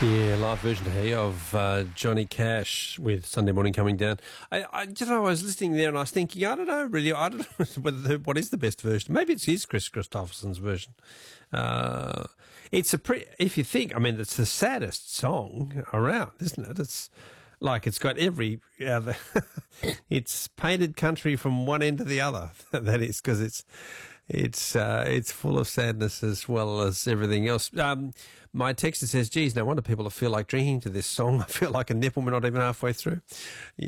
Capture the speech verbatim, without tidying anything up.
Yeah, live version here of uh, Johnny Cash with Sunday Morning Coming Down. I, I, you know, I was listening there and I was thinking, I don't know, really, I don't know whether the, what is the best version. Maybe it's his Chris Christopherson's version. Uh, it's a pre. If you think, I mean, it's the saddest song around, isn't it? It's like it's got every. Uh, it's painted country from one end to the other. That is because it's. It's uh, it's full of sadness as well as everything else. Um, my texter says, geez, no wonder people feel like drinking to this song. I feel like a nipple. We're not even halfway through.